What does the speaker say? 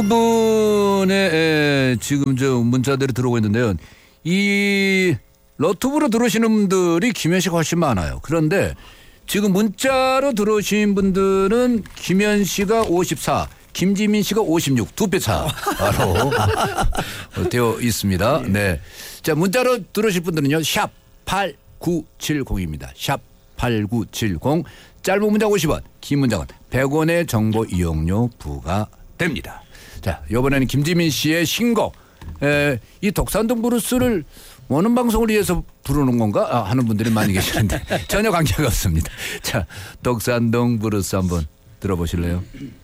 분의 지금 저 문자들이 들어오고 있는데요. 이 너튜브로 들어오시는 분들이 김현 씨가 훨씬 많아요. 그런데 지금 문자로 들어오신 분들은 김현 씨가 54, 김지민 씨가 56, 두 배 차로 되어 있습니다. 네. 자, 문자로 들어오실 분들은요. 샵 8970입니다. 샵 8970. 짧은 문자 50원, 긴 문자는 100원의 정보 이용료 부과됩니다. 자, 이번에는 김지민 씨의 신곡, 이 독산동 브루스를 원음 방송을 위해서 부르는 건가 하는 분들이 많이 계시는데 전혀 관계가 없습니다. 자, 독산동 브루스 한번 들어보실래요?